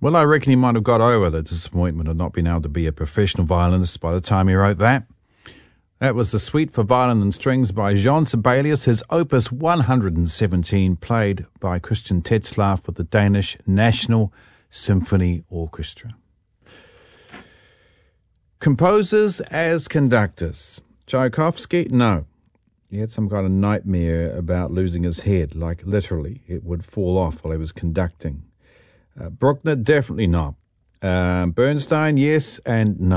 Well, I reckon he might have got over the disappointment of not being able to be a professional violinist by the time he wrote that. That was the Suite for Violin and Strings by Jean Sibelius, his opus 117, played by Christian Tetzlaff with the Danish National Symphony Orchestra. Composers as conductors. Tchaikovsky, no. He had some kind of nightmare about losing his head, like literally. It would fall off while he was conducting. Bruckner, definitely not. Bernstein, yes and no.